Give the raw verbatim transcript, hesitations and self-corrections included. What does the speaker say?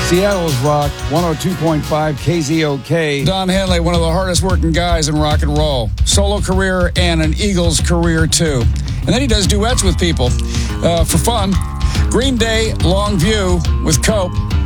Seattle's Rock, one oh two point five K Z O K. Don Henley, one of the hardest working guys in rock and roll. Solo career and an Eagles career, too. And then he does duets with people uh, for fun. Green Day, Long View with Cope.